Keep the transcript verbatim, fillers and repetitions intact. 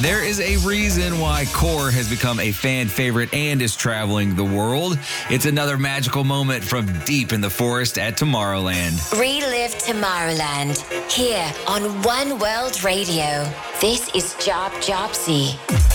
There is a reason why Core has become a fan favorite and is traveling the world. It's another magical moment from deep in the forest at Tomorrowland. Relive Tomorrowland here on One World Radio. This is Job Jobsy.